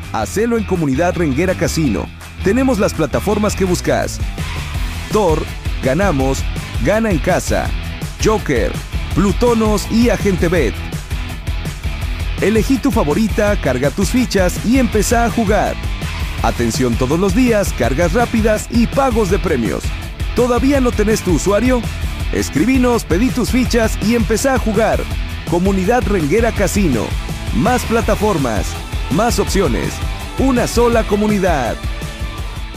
Hacelo en Comunidad Renguera Casino. Tenemos las plataformas que buscas: Thor, Ganamos, Gana en Casa, Joker, Plutonos y Agente Bet. Elegí tu favorita, carga tus fichas y empezá a jugar. Atención todos los días, cargas rápidas y pagos de premios. ¿Todavía no tenés tu usuario? Escribinos, pedí tus fichas y empezá a jugar. Comunidad Renguera Casino. Más plataformas, más opciones. Una sola comunidad.